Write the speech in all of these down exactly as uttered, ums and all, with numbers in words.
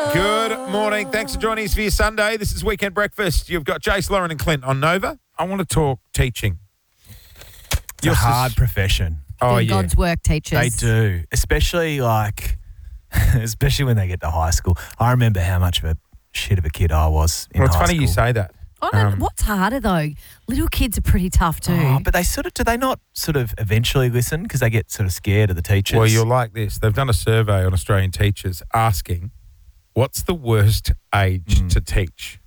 Good morning. Thanks for joining us for your Sunday. This is Weekend Breakfast. You've got Jace, Lauren and Clint on Nova. I want to talk teaching. It's a hard profession. Oh, Doing yeah. God's work, teachers. They do, especially like, especially when they get to high school. I remember how much of a shit of a kid I was in Well, it's high funny school. you say that. I don't, Um, what's harder, though? Little kids are pretty tough, too. Oh, but they sort of, do they not sort of eventually listen because they get sort of scared of the teachers? Well, you're like this. They've done a survey on Australian teachers asking, what's the worst age Mm. to teach?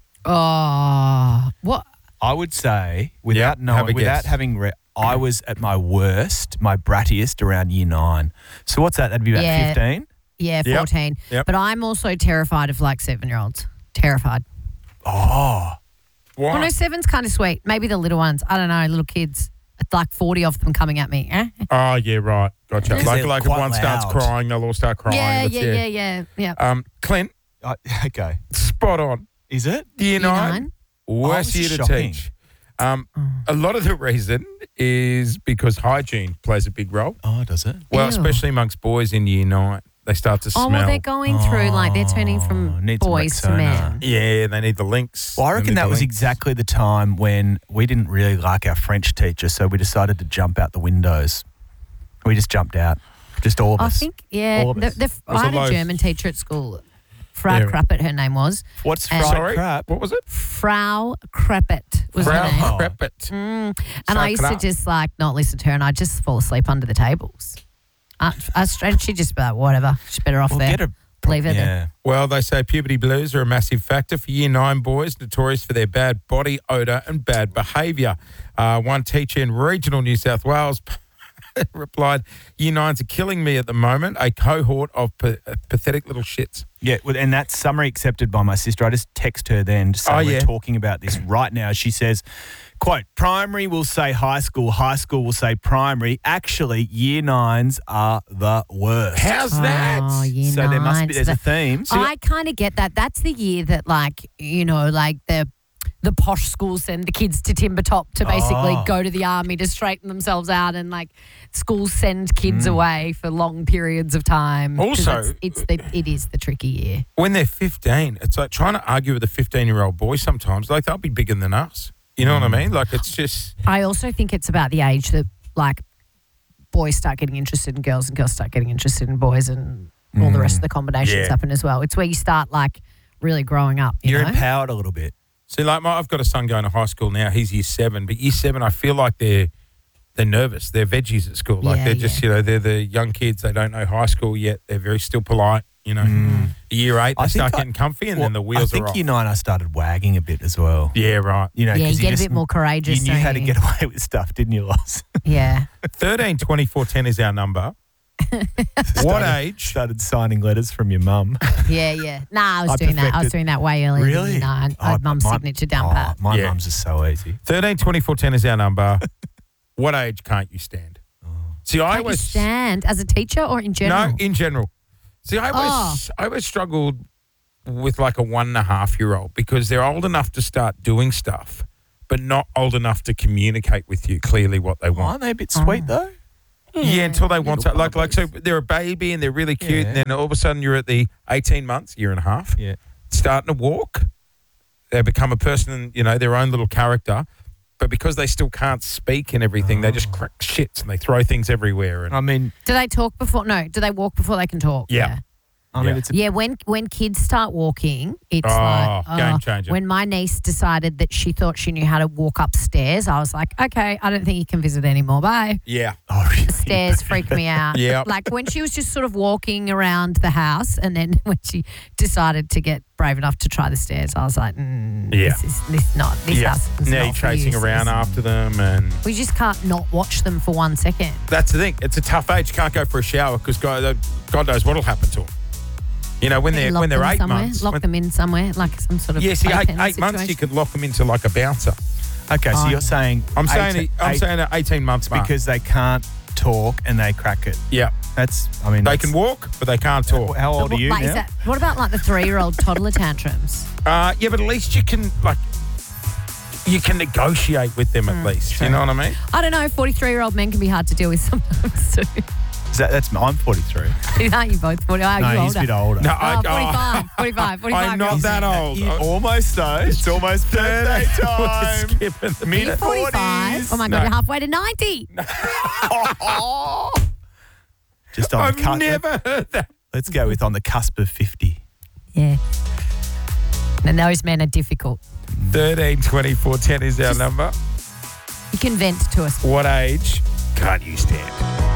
Oh, what? I would say, without Yeah, knowing, have a without guess. having read, I was at my worst, my brattiest around year nine. So what's that? That'd be about Yeah. fifteen? Yeah, Yep. fourteen. Yep. But I'm also terrified of, like, seven-year-olds. Terrified. Oh. Why? Well, no, seven's kind of sweet. Maybe the little ones. I don't know, little kids. It's like forty of them coming at me. Eh? Oh, yeah, right. Gotcha. Because Like, they're like if quite one starts loud. crying, they'll all start crying. Yeah, That's- yeah, yeah, yeah, yeah. Um, Clint, I, okay. spot on. Is it? Year Year nine, nine? worst Oh, year this to is shocking. teach. Um, Oh. a lot of the reason is because hygiene plays a big role. Oh, does it? Well, Ew. especially amongst boys in year nine. They start to Oh, smell. well, they're going through, like, they're turning Oh, from need some boys to Rexona. men. Yeah, they need the links. Well, I They reckon need that the was links. exactly the time when we didn't really like our French teacher, so we decided to jump out the windows. We just jumped out, just all of I us. think, yeah. All of The, us. the, was I had a a loaf. German teacher at school. Frau Yeah. Krappert, her name was. What's And- fried Sorry, crap? what was it? Frau Krappert was Frau her name. Oh. Krappert. Mm. And I used to Sauerkraut. just like not listen to her, and I'd just fall asleep under the tables. I, I, and she'd just be like, whatever, she's better off Well, there. get a Leave her there. yeah. Well, they say puberty blues are a massive factor for year nine boys, notorious for their bad body odour and bad behaviour. Uh, one teacher in regional New South Wales replied, year nines are killing me at the moment, a cohort of pa- pathetic little shits. Yeah, well, and that's summary accepted by my sister. I just text her then to say Oh, we're yeah. talking about this right now. She says, quote, primary will say high school, high school will say primary. Actually, year nines are the worst. How's that? Oh, year so there must be, nines. there's a The- theme. I kind of get that. That's the year that, like, you know, like the the posh schools send the kids to Timbertop to basically Oh. go to the army to straighten themselves out, and like schools send kids Mm. away for long periods of time. 'Cause Also- it's, it's the it is the tricky year. When they're fifteen, it's like trying to argue with a fifteen-year-old boy sometimes. Like, they'll be bigger than us. You know what I mean? Like, it's just... I also think it's about the age that like boys start getting interested in girls and girls start getting interested in boys, and all the rest of the combinations Yeah. happen as well. It's where you start like really growing up. You You're know? empowered a little bit. See, like, my, I've got a son going to high school now. He's year seven. But year seven, I feel like they're they're nervous. They're veggies at school. Like, Yeah, they're just, yeah. you know, they're the young kids. They don't know high school yet. They're very still polite, you know. Year eight, they I think start I- getting comfy, and Well, then the wheels I think are off. year nine I started wagging a bit as well. Yeah, right. You know, Yeah, 'cause you get a just- bit more courageous, You knew don't how to you? get away with stuff, didn't you, Loss? Yeah. thirteen, twenty-four, ten is our number. What Started- age? Started signing letters from your mum. Yeah, yeah. Nah, I was I doing that. I was perfected- doing that way earlier. Really? Than you know. I had Oh, mum's my- signature down oh, pat. My Yeah. mum's is so easy. thirteen, twenty-four, ten is our number. What age can't you stand? See, I Can't you always... stand as a teacher or in general? No, in general. See, I always, I always struggled with like a one and a half year old because they're old enough to start doing stuff, but not old enough to communicate with you clearly what they want. Aren't they a bit sweet, though? Yeah, until they want to. Little Like, like, so bubbles. they're a baby and they're really cute, Yeah. and then all of a sudden you're at the eighteen months, year and a half, Yeah. starting to walk. They become a person, you know, their own little character. But because they still can't speak and everything, they just crack shits and they throw things everywhere. And I mean, Do they talk before? No. Do they walk before they can talk? Yeah. I mean, Yeah. it's a Yeah, when when kids start walking, it's Oh, like game oh, changer. When my niece decided that she thought she knew how to walk upstairs, I was like, okay, I don't think you can visit anymore. Bye. yeah, oh, really? Stairs freak me out. Yeah. Like when she was just sort of walking around the house, and then when she decided to get brave enough to try the stairs, I was like, mm, Yeah. this is this not this yeah. house is Now not you're for chasing you, around sis. after them, and We just can't not watch them for one second. that's the thing. It's a tough age. You can't go for a shower because God, God knows what'll happen to them. You know, when they're Lock when they're them eight somewhere, months. lock when- them in somewhere, like some sort of yeah, see, eight, playpen eight months you situation. could lock them into like a bouncer. Okay, so Oh. you're saying I'm saying eight- I'm eight- saying at eighteen months mark. because they can't talk and they crack it. yeah, That's, I mean, they that's- can walk, but they can't talk. How old But are you what, like, is now? that- what about like the three-year-old toddler tantrums? Uh, yeah, but at least you can like you can negotiate with them at least. true. You know what I mean? I don't know. forty-three-year-old men can be hard to deal with sometimes too. Is that, that's I'm forty-three. Aren't you both forty? Are No, you he's older? a bit older. No, Oh, I, forty-five, forty-five, forty-five. I'm not that old. You- almost though. It's almost birthday We're time. skipping the Mid You're forty-five. forties. Oh my God, No. you're halfway to ninety. Just on I've the cusp. never heard that. Let's go with on the cusp of fifty. Yeah. And those men are difficult. thirteen twenty-four ten is our number. You can vent to us. What age can't you stand?